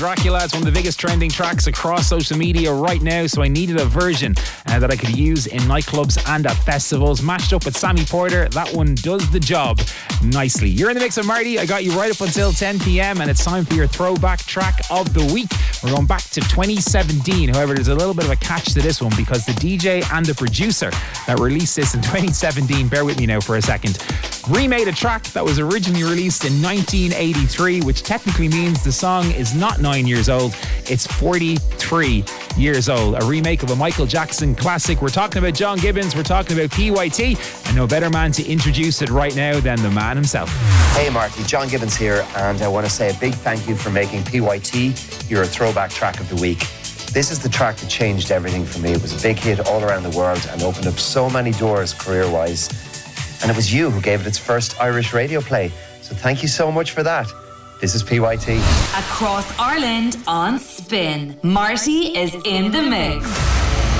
Dracula is one of the biggest trending tracks across social media right now, so I needed a version that I could use in nightclubs and at festivals. Matched up with Sammy Porter, that one does the job nicely. You're in the mix of Marty. I got you right up until 10 p.m. and it's time for your throwback track of the week. We're going back to 2017. However, there's a little bit of a catch to this one because the DJ and the producer that released this in 2017, bear with me now for a second, remade a track that was originally released in 1983, which technically means the song is not 9 years old, it's 43 years old. A remake of a Michael Jackson classic. We're talking about John Gibbons, we're talking about PYT, and no better man to introduce it right now than the man himself. Hey Marty, John Gibbons here, and I want to say a big thank you for making PYT your throwback track of the week. This is the track that changed everything for me. It was a big hit all around the world and opened up so many doors career-wise. And it was you who gave it its first Irish radio play. So thank you so much for that. This is PYT. Across Ireland on Spin, Marty is in the mix.